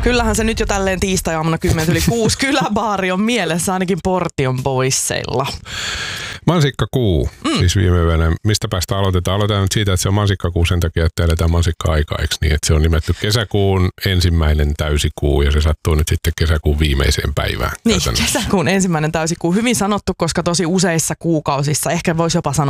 Kyllähän se nyt jo tälleen tiistai-aamuna 10:06 kyläbaari on mielessä, ainakin Portion Boysseilla. Mansikkakuu, siis viime yönä. Mistä päästä aloitetaan? Aloitetaan nyt siitä, että se on mansikkakuu sen takia, että eletään mansikka-aikaa, eikö niin? Että se on nimetty kesäkuun ensimmäinen täysikuu ja se sattuu nyt sitten kesäkuun viimeiseen päivään. Niin, kesäkuun ensimmäinen täysikuu. Hyvin sanottu, koska tosi useissa kuukausissa, ehkä voisi jopa sanoa